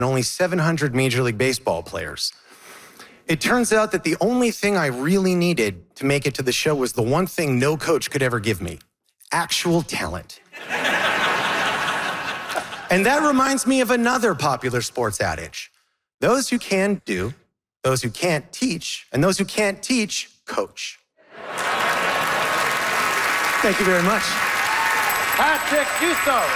only 700 Major League Baseball players. It turns out that the only thing I really needed to make it to the show was the one thing no coach could ever give me: actual talent. And that reminds me of another popular sports adage: those who can do, those who can't teach, and those who can't teach, coach. Thank you very much. Patrick Dusso.